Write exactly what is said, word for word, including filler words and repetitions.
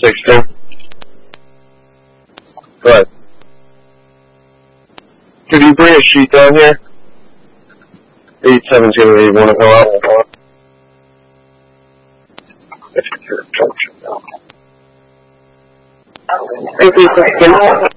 Six ten. Go ahead. Could you bring a sheet down here? Eight seventeen eight one to go out. Thank you.